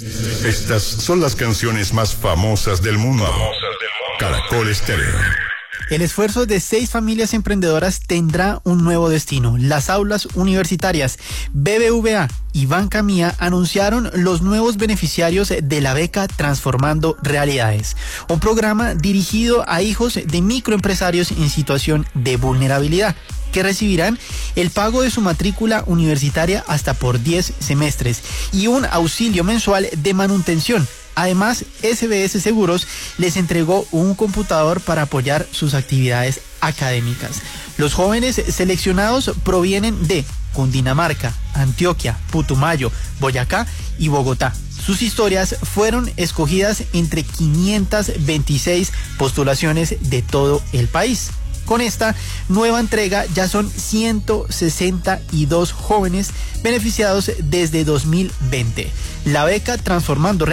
Estas son las canciones más famosas del mundo. Caracol Estéreo. El esfuerzo de 6 familias emprendedoras tendrá un nuevo destino. Las aulas universitarias BBVA y Banca Mía anunciaron los nuevos beneficiarios de la beca Transformando Realidades, un programa dirigido a hijos de microempresarios en situación de vulnerabilidad, que recibirán el pago de su matrícula universitaria hasta por 10 semestres y un auxilio mensual de manutención. Además, SBS Seguros les entregó un computador para apoyar sus actividades académicas. Los jóvenes seleccionados provienen de Cundinamarca, Antioquia, Putumayo, Boyacá y Bogotá. Sus historias fueron escogidas entre 526 postulaciones de todo el país. Con esta nueva entrega ya son 162 jóvenes beneficiados desde 2020. La beca Transformando